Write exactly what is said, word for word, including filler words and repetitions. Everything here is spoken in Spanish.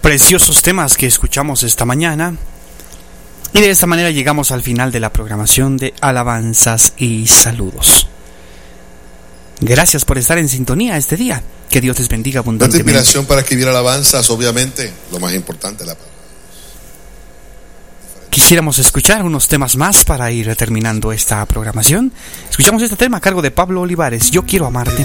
Preciosos temas que escuchamos esta mañana. Y de esta manera llegamos al final de la programación de Alabanzas y Saludos. Gracias por estar en sintonía este día. Que Dios les bendiga abundantemente. Tanta inspiración para escribir alabanzas, obviamente, lo más importante es la palabra. Quisiéramos escuchar unos temas más para ir terminando esta programación. Escuchamos este tema a cargo de Pablo Olivares, Yo quiero amarte.